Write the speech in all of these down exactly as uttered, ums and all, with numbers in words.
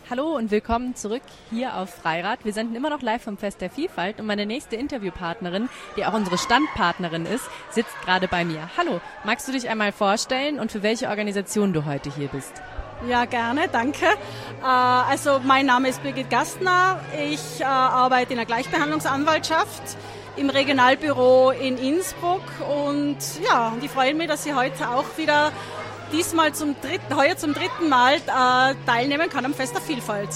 Hallo und willkommen zurück hier auf Freirad. Wir senden immer noch live vom Fest der Vielfalt und meine nächste Interviewpartnerin, die auch unsere Standpartnerin ist, sitzt gerade bei mir. Hallo, magst du dich einmal vorstellen und für welche Organisation du heute hier bist? Ja, gerne, danke. Also mein Name ist Birgit Gastner. Ich arbeite in der Gleichbehandlungsanwaltschaft im Regionalbüro in Innsbruck und ja, und ich freue mich, dass ich heute auch wieder diesmal zum dritten, heuer zum dritten Mal äh, teilnehmen kann am Fest der Vielfalt.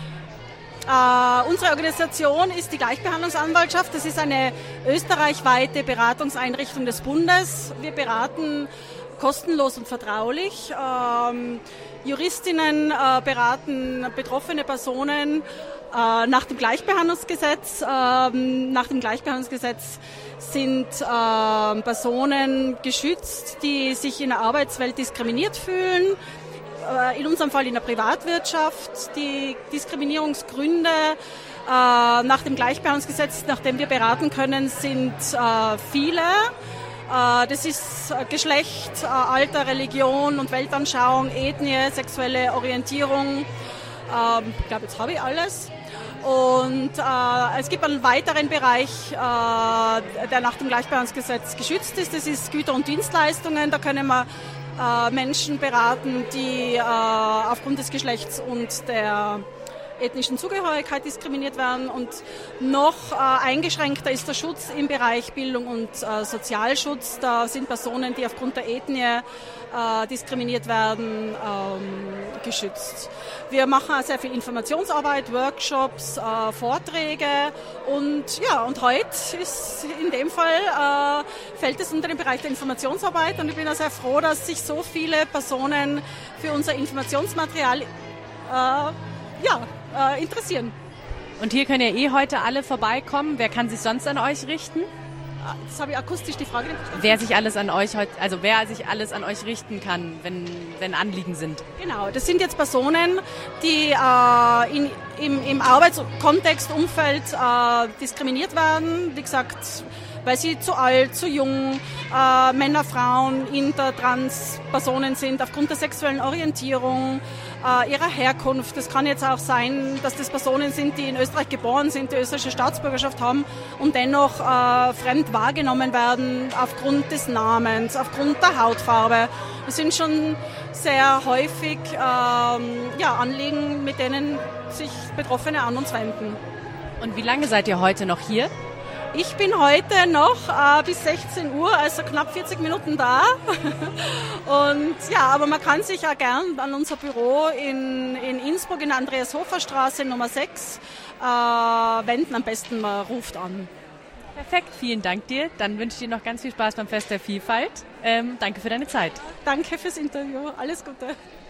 Äh, unsere Organisation ist die Gleichbehandlungsanwaltschaft. Das ist eine österreichweite Beratungseinrichtung des Bundes. Wir beraten kostenlos und vertraulich. Ähm, Juristinnen äh, beraten betroffene Personen äh, nach dem Gleichbehandlungsgesetz. Ähm, nach dem Gleichbehandlungsgesetz sind äh, Personen geschützt, die sich in der Arbeitswelt diskriminiert fühlen. Äh, in unserem Fall in der Privatwirtschaft. Die Diskriminierungsgründe äh, nach dem Gleichbehandlungsgesetz, nach dem wir beraten können, sind äh, viele. Das ist Geschlecht, Alter, Religion und Weltanschauung, Ethnie, sexuelle Orientierung. Ich glaube, jetzt habe ich alles. Und äh, es gibt einen weiteren Bereich, äh, der nach dem Gleichbehandlungsgesetz geschützt ist. Das ist Güter und Dienstleistungen. Da können wir äh, Menschen beraten, die äh, aufgrund des Geschlechts und der ethnischen Zugehörigkeit diskriminiert werden, und noch äh, eingeschränkter ist der Schutz im Bereich Bildung und äh, Sozialschutz. Da sind Personen, die aufgrund der Ethnie äh, diskriminiert werden, ähm, geschützt. Wir machen auch sehr viel Informationsarbeit, Workshops, äh, Vorträge und ja, und heute ist in dem Fall äh, fällt es unter den Bereich der Informationsarbeit, und ich bin auch sehr froh, dass sich so viele Personen für unser Informationsmaterial äh, ja, äh, interessieren. Und hier können ja eh heute alle vorbeikommen. Wer kann sich sonst an euch richten? Das habe ich akustisch die Frage nicht verstanden. Wer sich alles an euch heute, also wer sich alles an euch richten kann, wenn, wenn Anliegen sind. Genau, das sind jetzt Personen, die äh, in, im, im Arbeitskontext, Umfeld äh, diskriminiert werden. Wie gesagt, weil sie zu alt, zu jung, äh, Männer, Frauen, Inter, Trans Personen sind, aufgrund der sexuellen Orientierung, äh, ihrer Herkunft. Das kann jetzt auch sein, dass das Personen sind, die in Österreich geboren sind, die österreichische Staatsbürgerschaft haben und dennoch äh, fremd wahrgenommen werden aufgrund des Namens, aufgrund der Hautfarbe. Das sind schon sehr häufig ähm, ja, Anliegen, mit denen sich Betroffene an uns wenden. Und wie lange seid ihr heute noch hier? Ich bin heute noch äh, bis sechzehn Uhr, also knapp vierzig Minuten da. Und ja, aber man kann sich ja gern an unser Büro in, in Innsbruck in der Andreas-Hofer-Straße Nummer sechs äh, wenden. Am besten man ruft an. Perfekt, vielen Dank dir. Dann wünsche ich dir noch ganz viel Spaß beim Fest der Vielfalt. Ähm, danke für deine Zeit. Danke fürs Interview. Alles Gute.